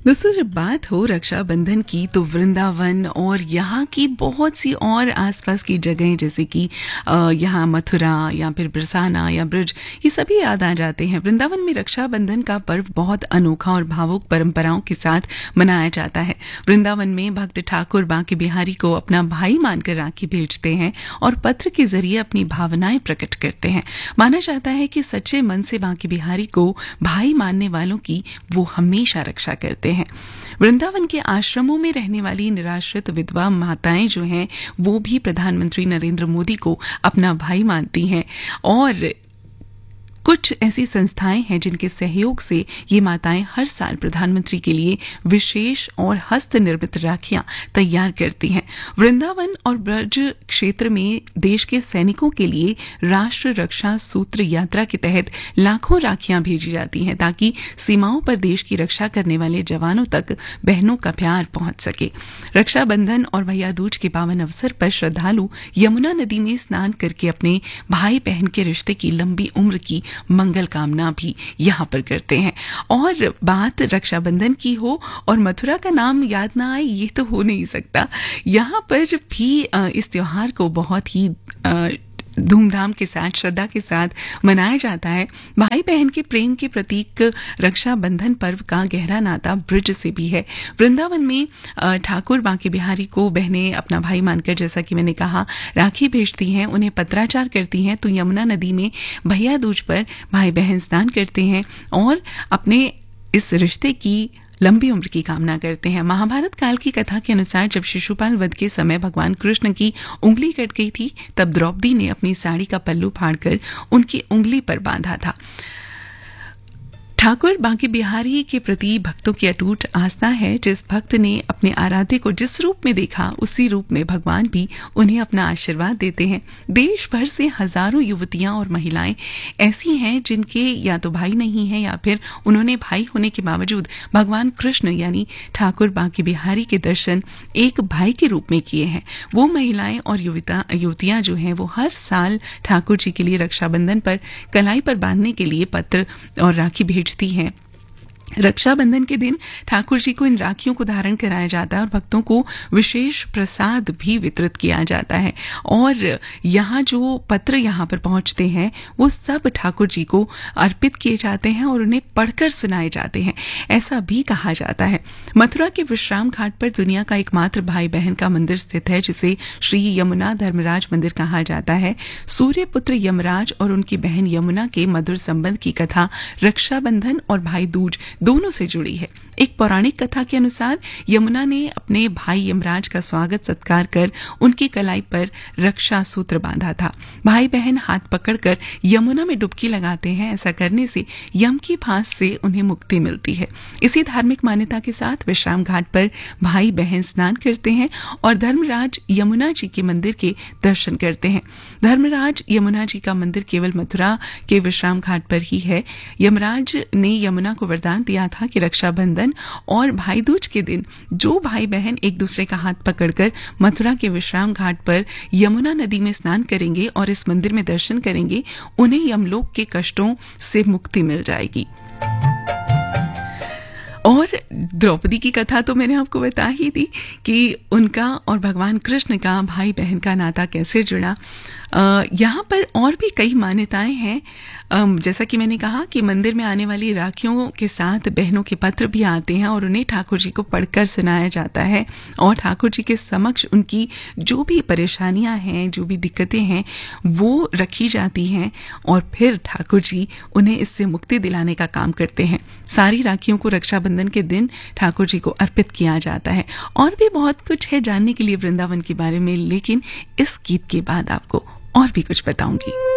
दोस्तों, जब बात हो रक्षाबंधन की तो वृंदावन और यहाँ की बहुत सी और आसपास की जगहें जैसे कि यहाँ मथुरा या फिर बरसाना या ब्रज, ये सभी याद आ जाते हैं। वृंदावन में रक्षाबंधन का पर्व बहुत अनोखा और भावुक परंपराओं के साथ मनाया जाता है। वृंदावन में भक्त ठाकुर बांके बिहारी को अपना भाई मानकर राखी भेजते हैं और पत्र के जरिए अपनी भावनाएं प्रकट करते हैं। माना जाता है कि सच्चे मन से बांके बिहारी को भाई मानने वालों की वो हमेशा रक्षा करते हैं। वृंदावन के आश्रमों में रहने वाली निराश्रित विधवा माताएं जो हैं वो भी प्रधानमंत्री नरेंद्र मोदी को अपना भाई मानती हैं और कुछ ऐसी संस्थाएं हैं जिनके सहयोग से ये माताएं हर साल प्रधानमंत्री के लिए विशेष और हस्त निर्मित राखियां तैयार करती हैं। वृंदावन और ब्रज क्षेत्र में देश के सैनिकों के लिए राष्ट्र रक्षा सूत्र यात्रा के तहत लाखों राखियां भेजी जाती हैं ताकि सीमाओं पर देश की रक्षा करने वाले जवानों तक बहनों का प्यार पहुंच सके। रक्षाबंधन और भैया दूज के पावन अवसर पर श्रद्धालु यमुना नदी में स्नान करके अपने भाई बहन के रिश्ते की लंबी उम्र की मंगल कामना भी यहाँ पर करते हैं। और बात रक्षाबंधन की हो और मथुरा का नाम याद ना आए, ये तो हो नहीं सकता। यहाँ पर भी इस त्योहार को बहुत ही धूमधाम के साथ, श्रद्धा के साथ मनाया जाता है। भाई बहन के प्रेम के प्रतीक रक्षाबंधन पर्व का गहरा नाता ब्रज से भी है। वृंदावन में ठाकुर बांके बिहारी को बहनें अपना भाई मानकर, जैसा कि मैंने कहा, राखी भेजती हैं, उन्हें पत्राचार करती हैं। तो यमुना नदी में भैया दूज पर भाई बहन स्नान करते हैं और अपने इस रिश्ते की लंबी उम्र की कामना करते हैं। महाभारत काल की कथा के अनुसार जब शिशुपाल वध के समय भगवान कृष्ण की उंगली कट गई थी, तब द्रौपदी ने अपनी साड़ी का पल्लू फाड़कर उनकी उंगली पर बांधा था। ठाकुर बांके बिहारी के प्रति भक्तों की अटूट आस्था है। जिस भक्त ने अपने आराध्य को जिस रूप में देखा, उसी रूप में भगवान भी उन्हें अपना आशीर्वाद देते हैं। देश भर से हजारों युवतियां और महिलाएं ऐसी हैं जिनके या तो भाई नहीं है या फिर उन्होंने भाई होने के बावजूद भगवान कृष्ण यानी ठाकुर बांके बिहारी के दर्शन एक भाई के रूप में किए हैं। वो महिलाएं और युवतियां जो हैं वो हर साल ठाकुर जी के लिए रक्षाबंधन पर कलाई पर बांधने के लिए पत्र और राखी भेजती हैं। रक्षाबंधन के दिन ठाकुर जी को इन राखियों को धारण कराया जाता है और भक्तों को विशेष प्रसाद भी वितरित किया जाता है। और यहाँ जो पत्र यहाँ पर पहुंचते हैं वो सब ठाकुर जी को अर्पित किए जाते हैं और उन्हें पढ़कर सुनाए जाते हैं, ऐसा भी कहा जाता है। मथुरा के विश्राम घाट पर दुनिया का एकमात्र भाई बहन का मंदिर स्थित है जिसे श्री यमुना धर्मराज मंदिर कहा जाता है। सूर्य पुत्र यमराज और उनकी बहन यमुना के मधुर संबंध की कथा रक्षाबंधन और भाई दूज दोनों से जुड़ी है। एक पौराणिक कथा के अनुसार यमुना ने अपने भाई यमराज का स्वागत सत्कार कर उनकी कलाई पर रक्षा सूत्र बांधा था। भाई बहन हाथ पकड़कर यमुना में डुबकी लगाते हैं। ऐसा करने से यम की फांस से उन्हें मुक्ति मिलती है। इसी धार्मिक मान्यता के साथ विश्राम घाट पर भाई बहन स्नान करते हैं और धर्मराज यमुना जी के मंदिर के दर्शन करते हैं। धर्मराज यमुना जी का मंदिर केवल मथुरा के विश्राम घाट पर ही है। यमराज ने यमुना को वरदान दिया था कि रक्षाबंधन और भाई दूज के दिन जो भाई बहन एक दूसरे का हाथ पकड़कर मथुरा के विश्राम घाट पर यमुना नदी में स्नान करेंगे और इस मंदिर में दर्शन करेंगे, उन्हें यमलोक के कष्टों से मुक्ति मिल जाएगी। और द्रौपदी की कथा तो मैंने आपको बता ही दी कि उनका और भगवान कृष्ण का भाई बहन का नाता कैसे जुड़ा। यहाँ पर और भी कई मान्यताएं हैं। जैसा कि मैंने कहा कि मंदिर में आने वाली राखियों के साथ बहनों के पत्र भी आते हैं और उन्हें ठाकुर जी को पढ़कर सुनाया जाता है और ठाकुर जी के समक्ष उनकी जो भी परेशानियां हैं, जो भी दिक्कतें हैं, वो रखी जाती हैं और फिर ठाकुर जी उन्हें इससे मुक्ति दिलाने का काम करते हैं। सारी राखियों को रक्षाबंधन के दिन ठाकुर जी को अर्पित किया जाता है। और भी बहुत कुछ है जानने के लिए वृंदावन के बारे में, लेकिन इस गीत के बाद आपको और भी कुछ बताऊंगी।